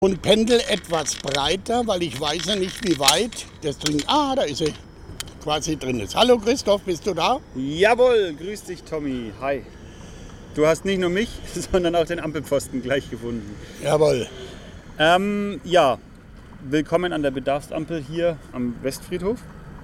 Und pendel etwas breiter, weil ich weiß ja nicht, wie weit das drin. Ah, da ist sie quasi drin ist. Hallo Christoph, bist du da? Jawohl, grüß dich Tommy. Hi. Du hast nicht nur mich, sondern auch den Ampelpfosten gleich gefunden. Jawohl. Ja, willkommen an der Bedarfsampel hier am Westfriedhof.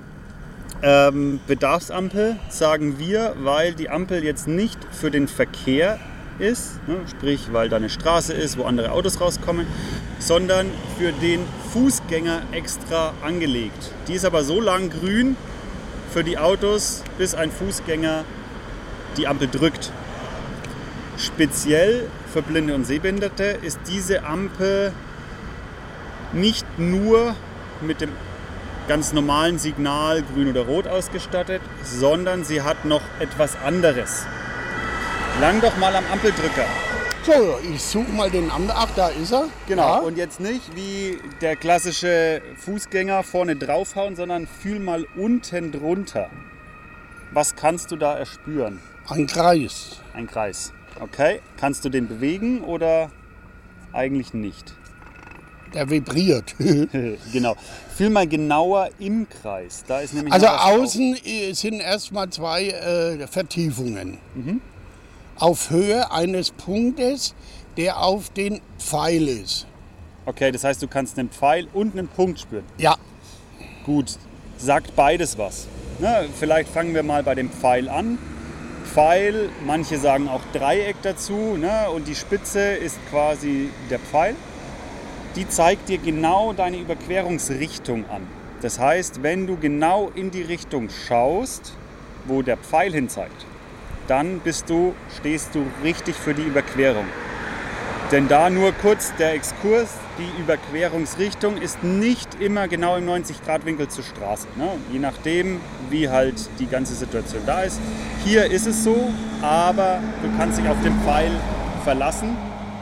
Bedarfsampel sagen wir, weil die Ampel jetzt nicht für den Verkehr ist, ne, sprich weil da eine Straße ist, wo andere Autos rauskommen, sondern für den Fußgänger extra angelegt. Die ist aber so lang grün für die Autos, bis ein Fußgänger die Ampel drückt. Speziell für Blinde und Sehbehinderte ist diese Ampel nicht nur mit dem ganz normalen Signal grün oder rot ausgestattet, sondern sie hat noch etwas anderes. Lang doch mal am Ampeldrücker. So, ich suche mal den Ampel. Ach, da ist er. Genau, Ja. und jetzt nicht wie der klassische Fußgänger vorne draufhauen, sondern fühl mal unten drunter. Was kannst du da erspüren? Ein Kreis. Ein Kreis. Okay, kannst du den bewegen oder eigentlich nicht? Der vibriert. Genau. Fühl mal genauer im Kreis. Da ist nämlich Also noch was drauf. außen sind erstmal zwei Vertiefungen. Auf Höhe eines Punktes, der auf den Pfeil ist. Okay, das heißt, du kannst einen Pfeil und einen Punkt spüren. Ja, Gut, sagt beides was. Na, vielleicht fangen wir mal bei dem Pfeil an. Pfeil, manche sagen auch Dreieck dazu, ne? Und die Spitze ist quasi der Pfeil. Die zeigt dir genau deine Überquerungsrichtung an. Das heißt, wenn du genau in die Richtung schaust, wo der Pfeil hin zeigt, dann stehst du richtig für die Überquerung. Denn da nur kurz der Exkurs, die Überquerungsrichtung ist nicht immer genau im 90-Grad-Winkel zur Straße. Ne? Je nachdem, wie halt die ganze Situation da ist. Hier ist es so, aber du kannst dich auf den Pfeil verlassen,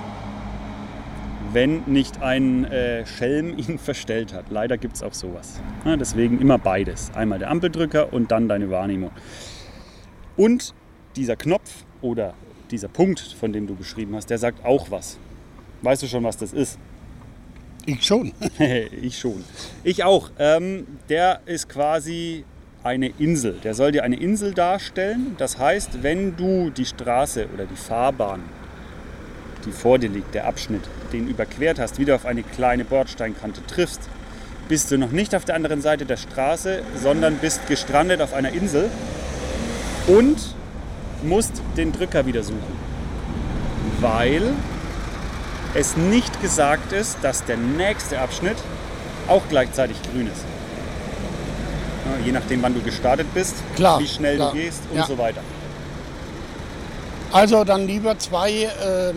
wenn nicht ein Schelm ihn verstellt hat. Leider gibt es auch sowas. Ja, deswegen immer beides. Einmal der Ampeldrücker und dann deine Wahrnehmung. Und dieser Knopf oder dieser Punkt, von dem du beschrieben hast, der sagt auch was. Weißt du schon, was das ist? ich schon. Ich schon. Ich auch. Der ist quasi eine Insel. Der soll dir eine Insel darstellen. Das heißt, wenn du die Straße oder die Fahrbahn, die vor dir liegt, der Abschnitt, den überquert hast, wieder auf eine kleine Bordsteinkante triffst, bist du noch nicht auf der anderen Seite der Straße, sondern bist gestrandet auf einer Insel und musst den Drücker wieder suchen, weil es nicht gesagt ist, dass der nächste Abschnitt auch gleichzeitig grün ist. Ja, je nachdem, wann du gestartet bist, Klar, wie schnell klar. du gehst und Ja. so weiter. Also dann lieber zwei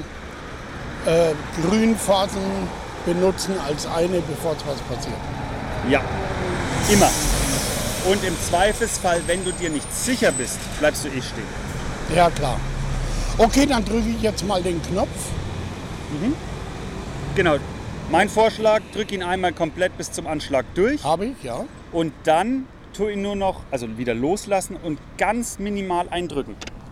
Grünphasen benutzen als eine, bevor es was passiert. Ja, immer. Und im Zweifelsfall, wenn du dir nicht sicher bist, bleibst du stehen. Ja, klar. Okay, dann drücke ich jetzt mal den Knopf. Genau. Mein Vorschlag, drück ihn einmal komplett bis zum Anschlag durch Habe ich, ja. und dann tu ihn nur noch, also wieder loslassen und ganz minimal eindrücken.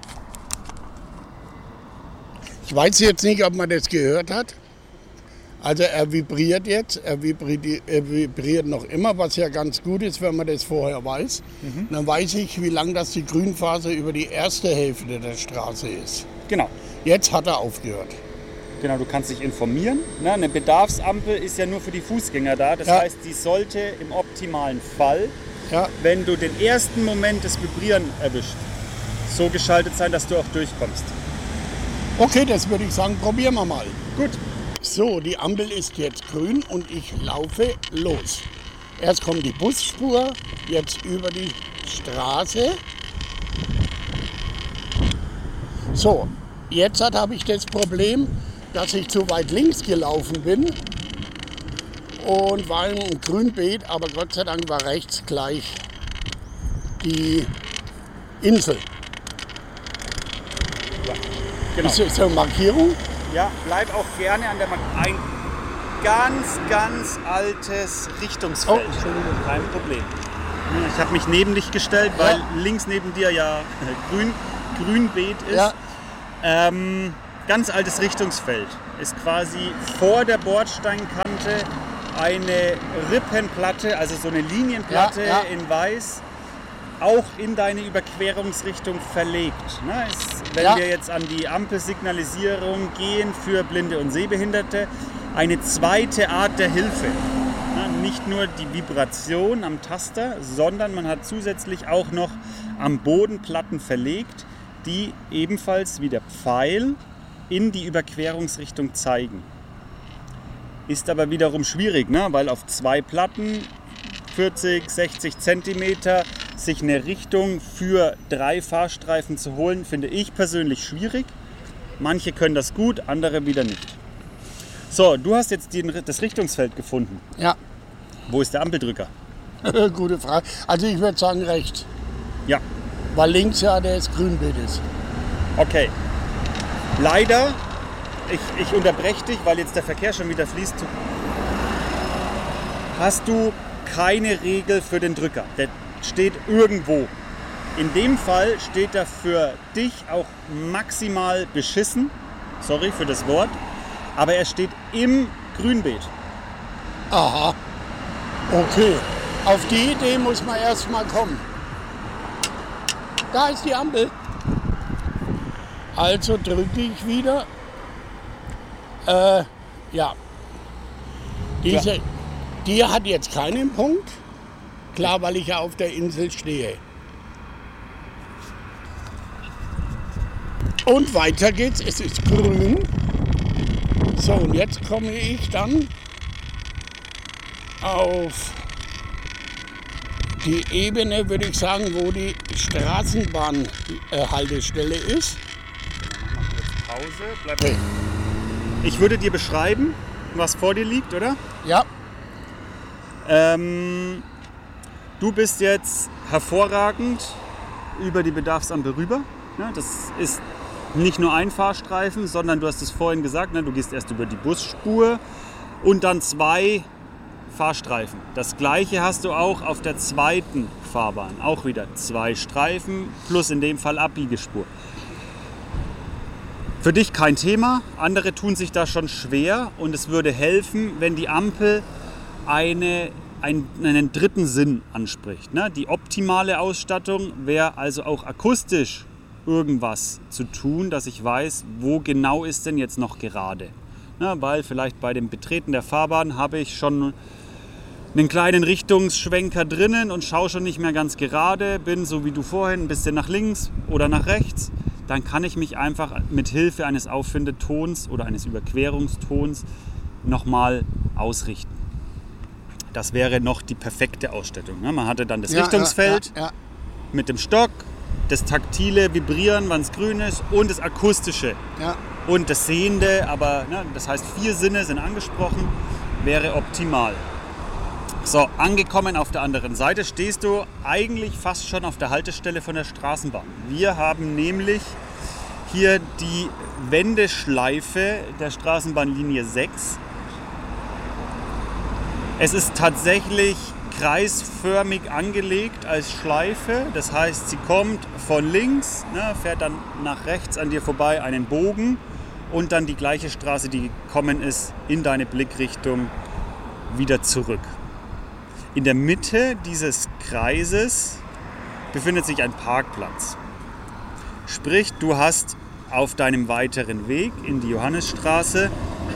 Ich weiß jetzt nicht, ob man das gehört hat. Also er vibriert jetzt, er vibriert noch immer, was ja ganz gut ist, wenn man das vorher weiß. Dann weiß ich, wie lang das die Grünphase über die erste Hälfte der Straße ist. Genau. Jetzt hat er aufgehört. Genau, du kannst dich informieren. Ne? Eine Bedarfsampel ist ja nur für die Fußgänger da. Das Ja. heißt, die sollte im optimalen Fall, Ja, wenn du den ersten Moment des Vibrieren erwischt, so geschaltet sein, dass du auch durchkommst. okay, das würde ich sagen, probieren wir mal. Gut. So, die Ampel ist jetzt grün und ich laufe los. Erst kommt die Busspur, jetzt über die Straße. So, jetzt habe ich das Problem, dass ich zu weit links gelaufen bin und war im Grünbeet, aber Gott sei Dank war rechts gleich die Insel. Genau. Ist das eine Markierung? Ja, bleib auch gerne an der Ein ganz altes Richtungsfeld. Oh, Entschuldigung. Kein Problem. Ich habe mich neben dich gestellt, weil links neben dir ja Grünbeet ist. Ja. ganz altes Richtungsfeld. Ist quasi vor der Bordsteinkante eine Rippenplatte, also so eine Linienplatte in weiß, auch in deine Überquerungsrichtung verlegt. Ne? Wenn wir jetzt an die Ampelsignalisierung gehen für Blinde und Sehbehinderte, eine zweite Art der Hilfe. Ne? Nicht nur die Vibration am Taster, sondern man hat zusätzlich auch noch am Boden Platten verlegt, die ebenfalls wie der Pfeil in die Überquerungsrichtung zeigen. Ist aber wiederum schwierig, ne? Weil auf 2 Platten, 40, 60 Zentimeter, sich eine Richtung für 3 Fahrstreifen zu holen, finde ich persönlich schwierig. Manche können das gut, andere wieder nicht. So, du hast jetzt das Richtungsfeld gefunden. Ja. Wo ist der Ampeldrücker? Gute Frage. Also ich würde sagen rechts. Ja. Weil links ja das Grünbild ist. Okay. Leider, ich unterbreche dich, weil jetzt der Verkehr schon wieder fließt. Hast du keine Regel für den Drücker. Der steht irgendwo. In dem Fall steht er für dich auch maximal beschissen. Sorry für das Wort. Aber er steht im Grünbeet. Aha. Okay. Auf die Idee muss man erst mal kommen. Da ist die Ampel. Also drücke ich wieder. Ja. Die hat jetzt keinen Punkt. Klar, weil ich ja auf der Insel stehe. Und weiter geht's. Es ist grün. So, und jetzt komme ich dann auf die Ebene, würde ich sagen, wo die Straßenbahnhaltestelle ist. Pause. Bleib okay. Ich würde dir beschreiben, was vor dir liegt, oder? Ja. Du bist jetzt hervorragend über die Bedarfsampel rüber. Ja, das ist nicht nur ein Fahrstreifen, sondern du hast es vorhin gesagt, ne, du gehst erst über die Busspur und dann 2 Fahrstreifen. Das gleiche hast du auch auf der zweiten Fahrbahn. Auch wieder 2 Streifen plus in dem Fall Abbiegespur. Für dich kein Thema, andere tun sich da schon schwer und es würde helfen, wenn die Ampel einen dritten Sinn anspricht. Ne? Die optimale Ausstattung wäre also auch akustisch irgendwas zu tun, dass ich weiß, wo genau ist denn jetzt noch gerade. Ne? Weil vielleicht bei dem Betreten der Fahrbahn habe ich schon einen kleinen Richtungsschwenker drinnen und schaue schon nicht mehr ganz gerade, bin so wie du vorhin ein bisschen nach links oder nach rechts. Dann kann ich mich einfach mit Hilfe eines Auffindetons oder eines Überquerungstons nochmal ausrichten. Das wäre noch die perfekte Ausstattung. Man hatte dann das Richtungsfeld mit dem Stock, das taktile Vibrieren, wann es grün ist und das akustische und das Sehende, aber das heißt 4 Sinne sind angesprochen, wäre optimal. So, angekommen auf der anderen Seite stehst du eigentlich fast schon auf der Haltestelle von der Straßenbahn. Wir haben nämlich hier die Wendeschleife der Straßenbahnlinie 6. Es ist tatsächlich kreisförmig angelegt als Schleife. Das heißt, sie kommt von links, fährt dann nach rechts an dir vorbei einen Bogen und dann die gleiche Straße, die gekommen ist, in deine Blickrichtung wieder zurück. In der Mitte dieses Kreises befindet sich ein Parkplatz. Sprich, du hast auf deinem weiteren Weg in die Johannisstraße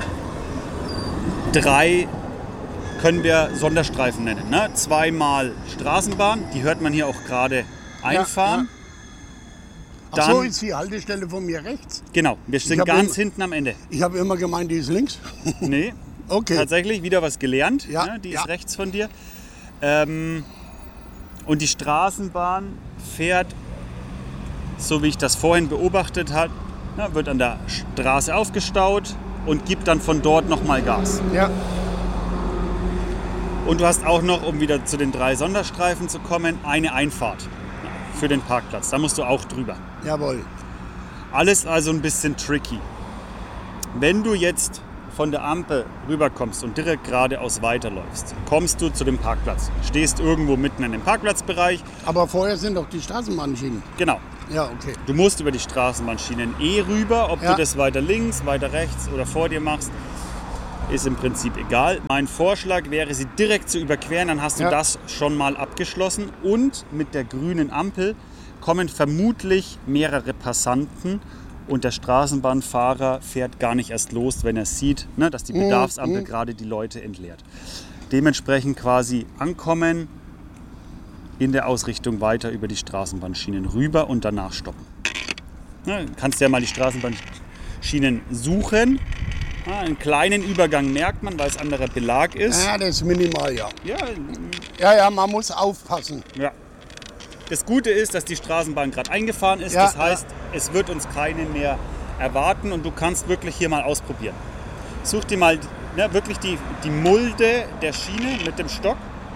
3, können wir Sonderstreifen nennen. 2-mal Straßenbahn, die hört man hier auch gerade einfahren. Ja. Ach so, ist die Haltestelle von mir rechts? Genau, wir sind ganz hinten am Ende. Ich habe immer gemeint, die ist links. Nee, okay. Tatsächlich wieder was gelernt. Ja, die ist rechts von dir. Und die Straßenbahn fährt, so wie ich das vorhin beobachtet habe, wird an der Straße aufgestaut und gibt dann von dort nochmal Gas. Ja. Und du hast auch noch, um wieder zu den 3 Sonderstreifen zu kommen, eine Einfahrt für den Parkplatz. Da musst du auch drüber. Jawohl. Alles also ein bisschen tricky. Wenn du jetzt von der Ampel rüberkommst und direkt geradeaus weiterläufst, kommst du zu dem Parkplatz. Stehst irgendwo mitten in dem Parkplatzbereich. Aber vorher sind doch die Straßenbahnschienen. Genau. Ja, okay. Du musst über die Straßenbahnschienen rüber, ob Ja. du das weiter links, weiter rechts oder vor dir machst, ist im Prinzip egal. Mein Vorschlag wäre, sie direkt zu überqueren, dann hast du Ja. das schon mal abgeschlossen. Und mit der grünen Ampel kommen vermutlich mehrere Passanten und der Straßenbahnfahrer fährt gar nicht erst los, wenn er sieht, ne, dass die Bedarfsampel gerade die Leute entleert. Dementsprechend quasi ankommen, in der Ausrichtung weiter über die Straßenbahnschienen rüber und danach stoppen. Ne, kannst ja mal die Straßenbahnschienen suchen. Ja, einen kleinen Übergang merkt man, weil es anderer Belag ist. Ja, das ist minimal, ja. Ja, Ja, man muss aufpassen. ja. Das Gute ist, dass die Straßenbahn gerade eingefahren ist. Ja, Das heißt, es wird uns keine mehr erwarten und du kannst wirklich hier mal ausprobieren. Such dir mal wirklich die Mulde der Schiene mit dem Stock.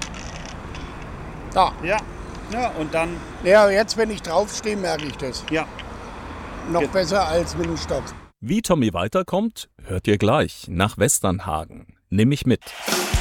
Da. Ja, und dann, Ja, jetzt, wenn ich draufstehe, merke ich das. ja. Noch besser als mit dem Stock. Wie Tommy weiterkommt, hört ihr gleich nach Westernhagen. Nimm mich mit.